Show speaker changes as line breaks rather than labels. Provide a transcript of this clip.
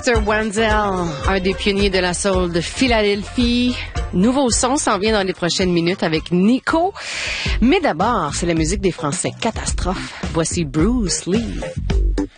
Mr. Wendell, un des pionniers de la soul de Philadelphie. Nouveau son s'en vient dans les prochaines minutes avec Nico. Mais d'abord, c'est la musique des Français Catastrophe. Voici Bruce Lee.